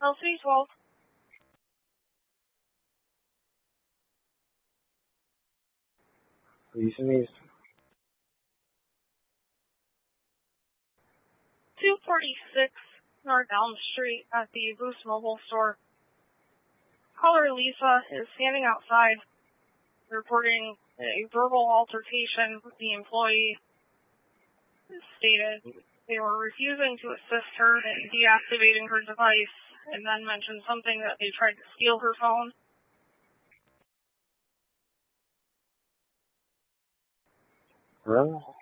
LC-12. Please meet. 246 North Elm Street at the Boost Mobile store. Caller Lisa is standing outside, reporting a verbal altercation with the employee. Stated they were refusing to assist her in deactivating her device, and then mentioned something that they tried to steal her phone. Really?